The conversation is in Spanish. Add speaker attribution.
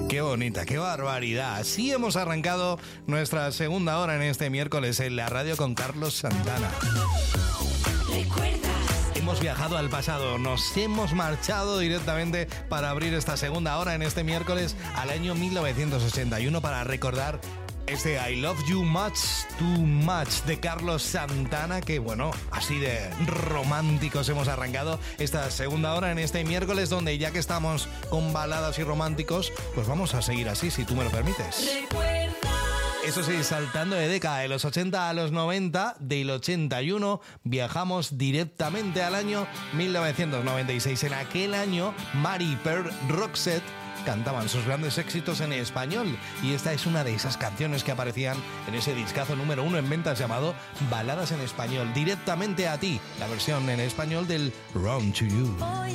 Speaker 1: Qué bonita, qué barbaridad. Así hemos arrancado nuestra segunda hora en este miércoles en la radio con Carlos Santana. Hemos viajado al pasado, nos hemos marchado directamente para abrir esta segunda hora en este miércoles al año 1981 para recordar este I Love You Much Too Much de Carlos Santana, que bueno, así de románticos hemos arrancado esta segunda hora en este miércoles, donde ya que estamos con baladas y románticos, pues vamos a seguir así, si tú me lo permites. Eso sí, saltando de década, de los 80 a los 90, del 81 viajamos directamente al año 1996. En aquel año, Mary Per Roxette cantaban sus grandes éxitos en español, y esta es una de esas canciones que aparecían en ese discazo número 1 en ventas llamado Baladas en Español. Directamente a ti, la versión en español del Run to You.